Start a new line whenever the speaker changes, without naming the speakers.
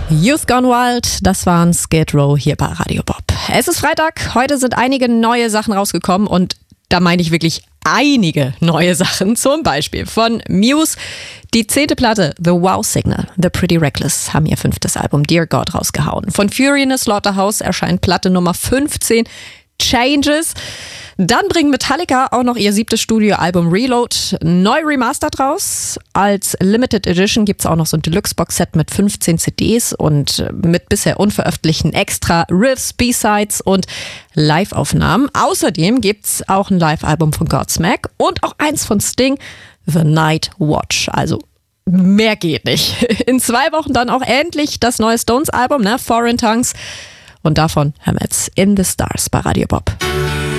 Youth Gone Wild, das waren Skid Row hier bei Radio Bob. Es ist Freitag, heute sind einige neue Sachen rausgekommen und da meine ich wirklich einige neue Sachen. Zum Beispiel von Muse, die 10. Platte The Wow Signal, The Pretty Reckless haben ihr 5. Album Dear God rausgehauen. Von Fury in the Slaughterhouse erscheint Platte Nummer 15, Changes. Dann bringen Metallica auch noch ihr 7. Studioalbum Reload neu remastert raus. Als Limited Edition gibt es auch noch so ein Deluxe-Box-Set mit 15 CDs und mit bisher unveröffentlichten extra Riffs, B-Sides und Live-Aufnahmen. Außerdem gibt es auch ein Live-Album von Godsmack und auch eins von Sting, The Night Watch. Also mehr geht nicht. In 2 Wochen dann auch endlich das neue Stones-Album, Foreign Tongues. Und davon hören wir jetzt In the Stars bei Radio Bob.